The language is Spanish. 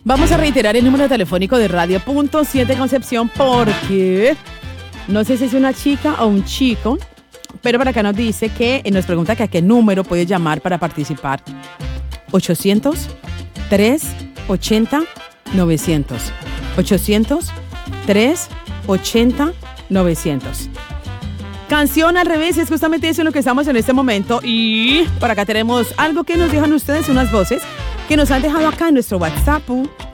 Vamos a reiterar el número telefónico de Radio Punto 7 Concepción porque no sé si es una chica o un chico, pero por acá nos dice que nos pregunta que a qué número puede llamar para participar. 800-380-900. 800-380-900. Canción al revés, es justamente eso en lo que estamos en este momento. Y por acá tenemos algo que nos dejan ustedes, unas voces que nos han dejado acá en nuestro WhatsApp